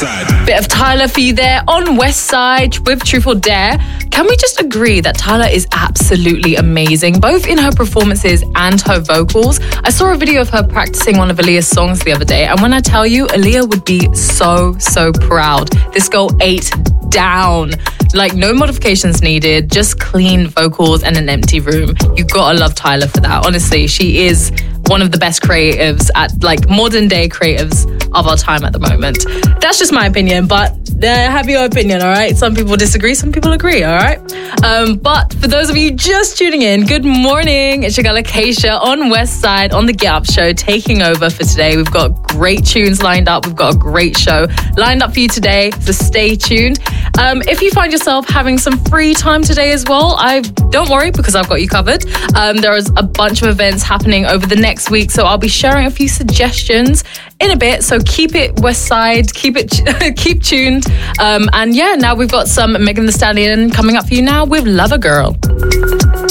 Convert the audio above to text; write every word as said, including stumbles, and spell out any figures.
Westside. Bit of Tyler for you there on Westside with Truth or Dare. Can we just agree that Tyler is absolutely amazing, both in her performances and her vocals? I saw a video of her practicing one of Aaliyah's songs the other day, and when I tell you, Aaliyah would be so, so proud. This girl ate down. Like, no modifications needed, just clean vocals and an empty room. You gotta love Tyler for that. Honestly, she is one of the best creatives at, like, modern day creatives of our time at the moment. That's just my opinion, but uh, have your opinion, all right? Some people disagree, some people agree, all right? Um, but for those of you just tuning in, good morning. It's your girl Acacia on Westside on the Get Up Show, taking over for today. We've got great tunes lined up. We've got a great show lined up for you today, so stay tuned. Um, if you find yourself having some free time today as well, I don't worry, because I've got you covered. Um, there is a bunch of events happening over the next week, so I'll be sharing a few suggestions in a bit. So keep it Westside, keep it, keep tuned. Um, and yeah, now we've got some Megan Thee Stallion coming up for you now with Lover Girl.